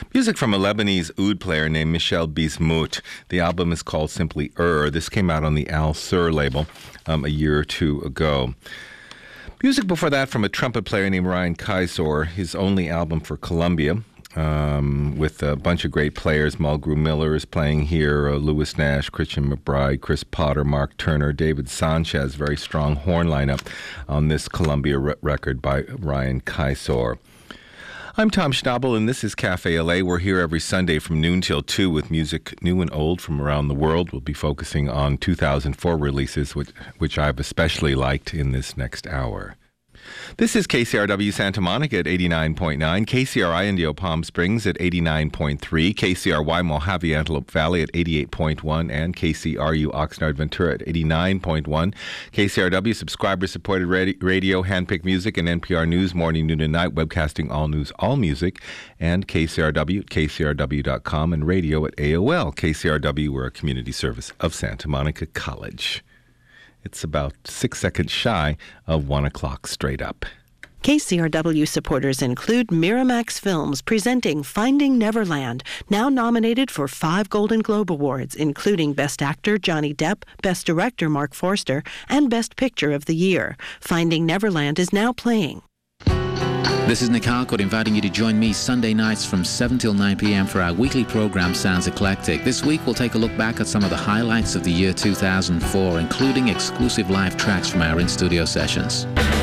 Music from a Lebanese oud player named Michel Bismuth. The album is called simply This came out on the Al Sur label a year or two ago. Music before that from a trumpet player named Ryan Kisor, his only album for Columbia, with a bunch of great players. Mulgrew Miller is playing here, Lewis Nash, Christian McBride, Chris Potter, Mark Turner, David Sanchez. Very strong horn lineup on this Columbia record by Ryan Kisor. I'm Tom Schnabel, and this is Cafe LA. We're here every Sunday from noon till 2 with music new and old from around the world. We'll be focusing on 2004 releases, which I've especially liked in this next hour. This is KCRW Santa Monica at 89.9, KCRI Indio Palm Springs at 89.3, KCRY Mojave Antelope Valley at 88.1, and KCRU Oxnard Ventura at 89.1. KCRW subscriber-supported radio, handpicked music, and NPR News morning, noon, and night, webcasting all news, all music, and KCRW at kcrw.com and radio at AOL. KCRW, we're a community service of Santa Monica College. It's about 6 seconds shy of 1 o'clock straight up. KCRW supporters include Miramax Films presenting Finding Neverland, now nominated for 5 Golden Globe Awards, including Best Actor Johnny Depp, Best Director Mark Forster, and Best Picture of the Year. Finding Neverland is now playing. This is Nick Harcourt inviting you to join me Sunday nights from 7 till 9 p.m. for our weekly program Sounds Eclectic. This week we'll take a look back at some of the highlights of the year 2004, including exclusive live tracks from our in-studio sessions.